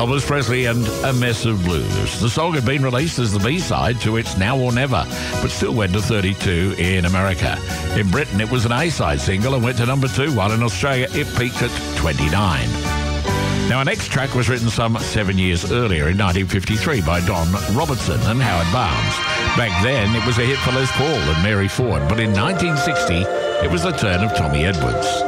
Elvis Presley and A Mess of Blues. The song had been released as the B-side to It's Now or Never, but still went to 32 in America. In Britain, it was an A-side single and went to number 2, while in Australia, it peaked at 29. Now, our next track was written some 7 years earlier in 1953 by Don Robertson and Howard Barnes. Back then, it was a hit for Les Paul and Mary Ford, but in 1960, it was the turn of Tommy Edwards.